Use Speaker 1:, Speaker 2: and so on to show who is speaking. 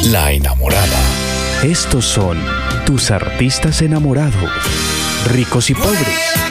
Speaker 1: La enamorada.
Speaker 2: Estos son tus artistas enamorados, ricos y pobres.